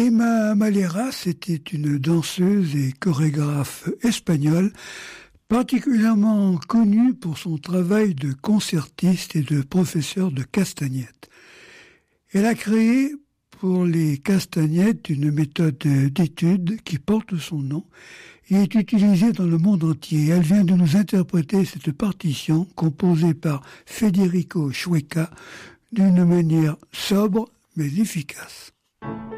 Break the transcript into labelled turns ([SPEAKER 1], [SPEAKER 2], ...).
[SPEAKER 1] Emma Maleras était une danseuse et chorégraphe espagnole, particulièrement connue pour son travail de concertiste et de professeur de castagnettes. Elle a créé pour les castagnettes une méthode d'étude qui porte son nom et est utilisée dans le monde entier. Elle vient de nous interpréter cette partition composée par Federico Chueca d'une manière sobre mais efficace.